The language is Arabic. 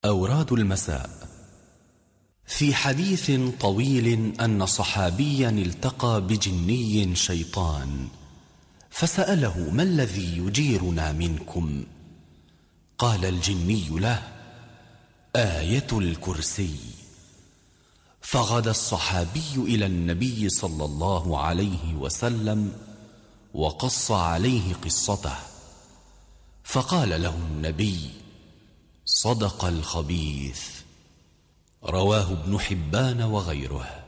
أوراد المساء. في حديث طويل أن صحابيا التقى بجني شيطان فسأله: ما الذي يجيرنا منكم؟ قال الجني له: آية الكرسي. فغدا الصحابي إلى النبي صلى الله عليه وسلم وقص عليه قصته، فقال له النبي: صدق الخبيث. رواه ابن حبان وغيره.